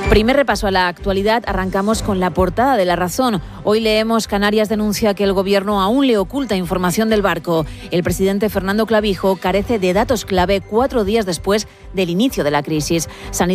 Primer repaso a la actualidad, arrancamos con la portada de La Razón. Hoy leemos: Canarias denuncia que el gobierno aún le oculta información del barco. El presidente Fernando Clavijo carece de datos clave 4 días después del inicio de la crisis.